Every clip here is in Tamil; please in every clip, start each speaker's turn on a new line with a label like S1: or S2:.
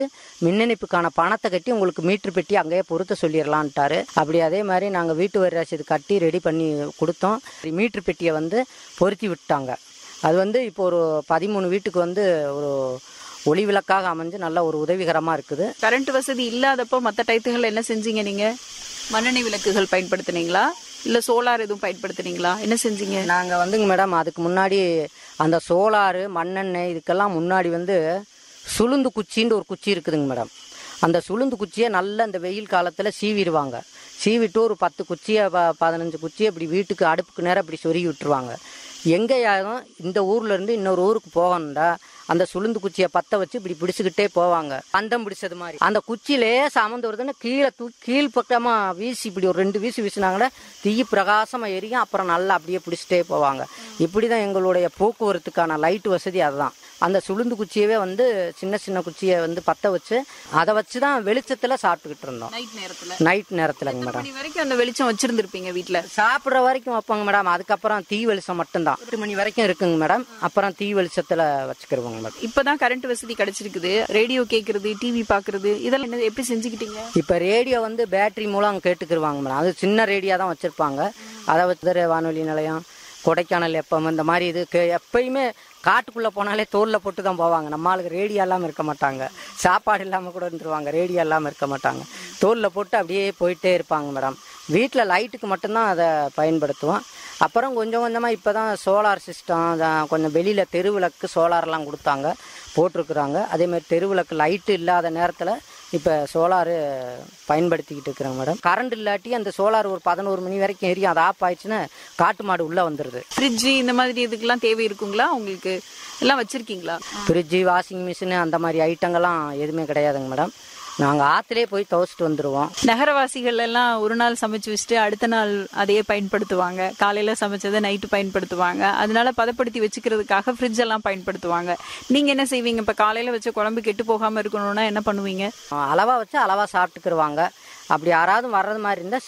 S1: மின் இணைப்புக்கான பணத்தை கட்டி உங்களுக்கு மீட்ரு பெட்டி அங்கேயே பொருத்த சொல்லிடலான்ட்டாரு. அப்படி அதே மாதிரி நாங்கள் வீட்டு வரி ரசீது கட்டி ரெடி பண்ணி கொடுத்தோம். மீட்ரு பெட்டியை வந்து பொருத்தி விட்டாங்க. அது வந்து இப்போ ஒரு 13 வீட்டுக்கு வந்து ஒரு ஒளி விளக்காக அமைஞ்சு நல்ல ஒரு உதவிகரமாக இருக்குது.
S2: கரண்ட் வசதி இல்லாதப்போ மற்ற டயத்துகள் என்ன செஞ்சீங்க? நீங்கள் மண்ணெண்ணெய் விளக்குகள் பயன்படுத்தினீங்களா இல்லை சோலார் எதுவும் பயன்படுத்தினீங்களா? என்ன செஞ்சீங்க?
S1: நாங்கள் வந்துங்க மேடம், அதுக்கு முன்னாடி அந்த சோலாரு மண்ணெண்ணெய் இதுக்கெல்லாம் முன்னாடி வந்து சுளுந்து குச்சின்னு ஒரு குச்சி இருக்குதுங்க மேடம். அந்த சுளுந்து குச்சியை நல்லா இந்த வெயில் காலத்தில் சீவிடுவாங்க. சீவிட்டு ஒரு 10 குச்சியை 15 குச்சியை இப்படி வீட்டுக்கு அடுப்புக்கு நேரம் இப்படி சொருகி விட்டுருவாங்க. எங்கேயாவது இந்த ஊர்லேருந்து இன்னொரு ஊருக்கு போகணுண்டா அந்த சுளுந்து குச்சியை பற்ற வச்சு இப்படி பிடிச்சிக்கிட்டே போவாங்க. பந்தம் பிடிச்சது மாதிரி அந்த குச்சியிலே சாமந்து வருதுன்னா கீழ்பக்கமாக வீசி இப்படி ஒரு 2 வீசி வீசினாங்கன்னா தீ பிரகாசமாக எரியும். அப்புறம் நல்லா அப்படியே பிடிச்சிட்டே போவாங்க. இப்படி தான் எங்களுடைய போக்குவரத்துக்கான லைட்டு வசதி. அதுதான் அந்த சுளுந்து குச்சியவே வந்து சின்ன சின்ன குச்சியை வந்து பற்ற வச்சு அதை வச்சு தான் வெளிச்சத்தில் சாப்பிட்டுக்கிட்டு இருந்தோம். Night நேரத்துலங்க madam.
S2: வரைக்கும் அந்த வெளிச்சம் வச்சிருந்துருப்பீங்க வீட்டில்?
S1: சாப்பிட்ற வரைக்கும் வைப்பாங்க மேடம். அதுக்கப்புறம் தீ வெளிச்சம் மட்டும்தான் 8 மணி வரைக்கும் இருக்குங்க மேடம். அப்புறம் தீ வெளிச்சத்தில் வச்சுக்கிடுவாங்க மேடம்.
S2: இப்போதான் கரண்ட் வசதி கிடைச்சிருக்குது. ரேடியோ கேட்கறது, டிவி பார்க்கறது, இதெல்லாம் என்ன எப்படி செஞ்சுக்கிட்டீங்க?
S1: இப்போ ரேடியோ வந்து பேட்டரி மூலம் கேட்டுக்கிடுவாங்க மேடம். அது சின்ன ரேடியோ தான் வச்சுருப்பாங்க. அதை வச்சு வானொலி நிலையம், கொடைக்கானல் எப்பம் இந்த மாதிரி இது எப்பயுமே காட்டுக்குள்ளே போனாலே தோலில் போட்டு தான் போவாங்க. நம்ம ஆளுக்கு ரேடியோ இல்லாமல் இருக்க மாட்டாங்க. சாப்பாடு இல்லாமல் கூட இருந்துருவாங்க. ரேடியோ இல்லாமல் இருக்க மாட்டாங்க. தோலில் போட்டு அப்படியே போயிட்டே இருப்பாங்க மேடம். வீட்டில் லைட்டுக்கு மட்டும்தான் அதை பயன்படுத்துவோம். அப்புறம் கொஞ்சம் கொஞ்சமாக இப்போ தான் சோலார் சிஸ்டம் கொஞ்சம் வெளியில் தெருவிளக்கு சோலார்லாம் கொடுத்தாங்க, போட்டிருக்குறாங்க. அதேமாதிரி தெருவிளக்கு லைட்டு இல்லாத நேரத்தில் இப்போ சோலாரு பயன்படுத்திக்கிட்டு இருக்கிறாங்க மேடம். கரண்ட் இல்லாட்டி அந்த சோலார் ஒரு 11 மணி வரைக்கும் எரியும். அது ஆஃப் ஆயிடுச்சுன்னா காட்டு மாடு உள்ளே வந்துடுது.
S2: ஃப்ரிட்ஜு இந்த மாதிரி இதுக்கெல்லாம் தேவை இருக்குங்களா உங்களுக்கு? எல்லாம் வச்சுருக்கீங்களா?
S1: ஃப்ரிட்ஜு, வாஷிங் மிஷினு அந்த மாதிரி ஐட்டங்கள்லாம் எதுவுமே கிடையாதுங்க மேடம். நாங்கள் ஆற்றுலேயே போய் துவச்சிட்டு வந்துடுவோம்.
S2: நகரவாசிகள் எல்லாம் ஒரு நாள் சமைச்சு வச்சுட்டு அடுத்த நாள் அதையே பயன்படுத்துவாங்க. காலையில் சமைச்சதை நைட்டு பயன்படுத்துவாங்க. அதனால பதப்படுத்தி வச்சுக்கிறதுக்காக ஃப்ரிட்ஜ் எல்லாம் பயன்படுத்துவாங்க. நீங்கள் என்ன செய்வீங்க? இப்போ காலையில் வச்ச குழம்பு கெட்டு போகாமல் இருக்கணும்னா என்ன பண்ணுவீங்க?
S1: அளவாக வச்சு அளவாக சாப்பிட்டுக்கிடுவாங்க. அப்படி யாராவது வர்றது மாதிரி இருந்தால்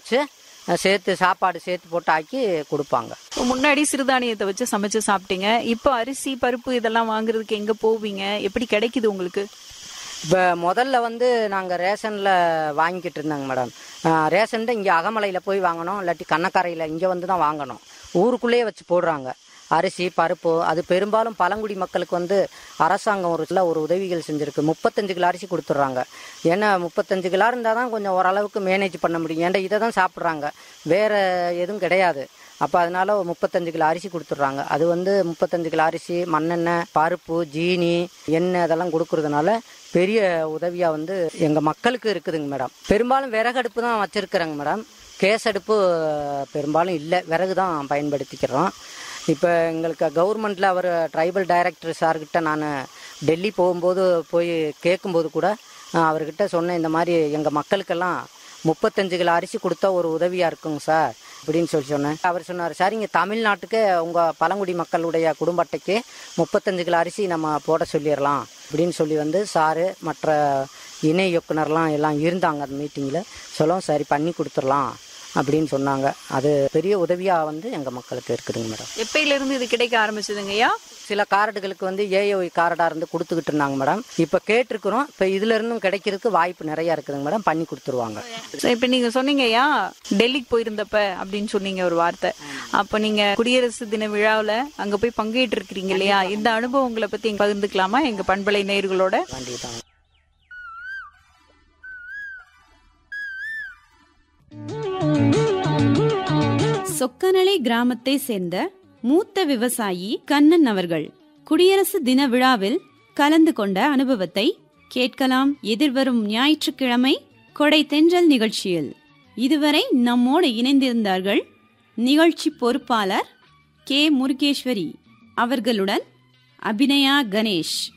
S1: சேர்த்து சாப்பாடு சேர்த்து போட்டு ஆக்கி கொடுப்பாங்க.
S2: முன்னாடி சிறுதானியத்தை வச்சு சமைச்சு சாப்பிட்டீங்க. இப்போ அரிசி, பருப்பு இதெல்லாம் வாங்குறதுக்கு எங்கே போவீங்க? எப்படி கிடைக்குது உங்களுக்கு?
S1: இப்போ முதல்ல வந்து நாங்கள் ரேஷனில் வாங்கிக்கிட்டு இருந்தாங்க மேடம். ரேஷன் தான் இங்கே அகமலையில் போய் வாங்கணும், இல்லாட்டி கண்ணக்கரையில் இங்கே வந்து தான் வாங்கணும். ஊருக்குள்ளேயே வச்சு போடுறாங்க அரிசி, பருப்பு. அது பெரும்பாலும் பழங்குடி மக்களுக்கு வந்து அரசாங்கம் ஒரு உதவிகள் செஞ்சுருக்கு. 35 கிலோ அரிசி கொடுத்துட்றாங்க. ஏன்னா 35 கிலோ இருந்தால் தான் கொஞ்சம் ஓரளவுக்கு மேனேஜ் பண்ண முடியும். ஏன்னா இதை தான் சாப்பிட்றாங்க, வேறு எதுவும் கிடையாது. அப்போ அதனால 35 கிலோ அரிசி கொடுத்துட்றாங்க. அது வந்து 35 கிலோ அரிசி, மண்ணெண்ணெய், பருப்பு, ஜீனி, எண்ணெய் அதெல்லாம் கொடுக்கறதுனால பெரிய உதவியாக வந்து எங்கள் மக்களுக்கு இருக்குதுங்க மேடம். பெரும்பாலும் விறகடுப்பு தான் வச்சுருக்குறேங்க மேடம். கேஸ் அடுப்பு பெரும்பாலும் இல்லை, விறகு தான் பயன்படுத்திக்கிறோம். இப்போ எங்களுக்கு கவர்மெண்ட்டில் அவர் ட்ரைபல் டைரக்டர் சார்கிட்ட நான் டெல்லி போய் கேட்கும்போது கூட அவர்கிட்ட சொன்னேன், இந்த மாதிரி எங்கள் மக்களுக்கெல்லாம் 35 கிலோ அரிசி கொடுத்தா ஒரு உதவியாக இருக்குங்க சார் அப்படின்னு சொன்னேன். அவர் சொன்னார், சார் இங்கே தமிழ்நாட்டுக்கு உங்கள் பழங்குடி மக்களுடைய குடும்ப அட்டைக்கு 35 கிலோ அரிசி நம்ம போட சொல்லிடலாம் அப்படின்னு சொல்லி வந்து சாரு மற்ற இணை இயக்குனர்லாம் எல்லாம் இருந்தாங்க அந்த மீட்டிங்கில். சொல்லவும் சரி பண்ணி கொடுத்துடலாம் அப்படின்னு சொன்னாங்க. அது பெரிய உதவியாக வந்து எங்கள் மக்களுக்கு இருக்குதுங்க மேடம்.
S2: எப்பயிலிருந்து இது கிடைக்க ஆரம்பிச்சதுங்கய்யா?
S1: சில கார்டுகளுக்கு வந்து ஏஓஐ கார்டாக இருந்து கொடுத்துக்கிட்டு இருந்தாங்க மேடம். இப்போ கேட்டிருக்கிறோம். இப்போ இதுல இருந்தும் கிடைக்கிறதுக்கு வாய்ப்பு நிறையா இருக்குதுங்க மேடம். பண்ணி கொடுத்துருவாங்க.
S2: இப்போ நீங்கள் சொன்னீங்கய்யா டெல்லிக்கு போயிருந்தப்ப அப்படின்னு சொன்னீங்க ஒரு வார்த்தை. அப்போ நீங்கள் குடியரசு தின விழாவில் அங்கே போய் பங்கேற்று இருக்கிறீங்க இல்லையா? இந்த அனுபவங்களை பற்றி பகிர்ந்துக்கலாமா எங்கள் பண்பலை நேயர்களோட?
S1: கண்டிப்பாக.
S3: சொக்கநலை கிராமத்தை சேர்ந்த மூத்த விவசாயி கண்ணன் அவர்கள் குடியரசு தின விழாவில் கலந்து கொண்ட அனுபவத்தை கேட்கலாம் எதிர்வரும் ஞாயிற்றுக்கிழமை கொடை தென்றல் நிகழ்ச்சியில். இதுவரை நம்மோடு இணைந்திருந்தார்கள் நிகழ்ச்சி பொறுப்பாளர் கே முருகேஸ்வரி அவர்களுடன் அபிநயா கணேஷ்.